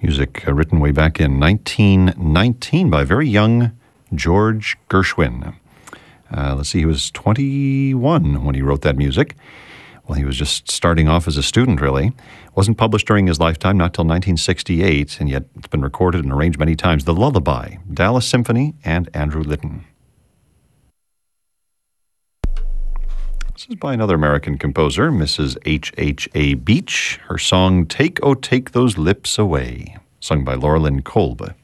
Music written way back in 1919 by very young George Gershwin. Let's see, he was 21 when he wrote that music. Well, he was just starting off as a student, really. It wasn't published during his lifetime, not till 1968, and yet it's been recorded and arranged many times. The Lullaby, Dallas Symphony, and Andrew Litton. This is by another American composer, Mrs. H.H.A. Beach. Her song, Take, Oh, Take Those Lips Away, sung by Laura Lynn Kolb.